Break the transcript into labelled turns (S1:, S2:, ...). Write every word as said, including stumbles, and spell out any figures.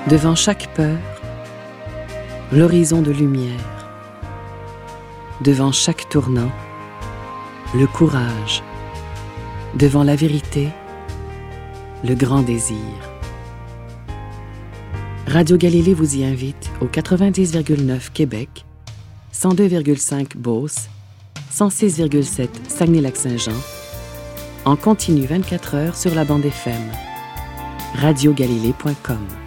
S1: Devant chaque peur, l'horizon de lumière. Devant chaque tournant, le courage. Devant la vérité, le grand désir. Radio Galilée vous y invite au quatre-vingt-dix virgule neuf Québec, cent deux virgule cinq Beauce, cent six virgule sept Saguenay-Lac-Saint-Jean, en continu vingt-quatre heures sur la bande F M. radio galilée point com.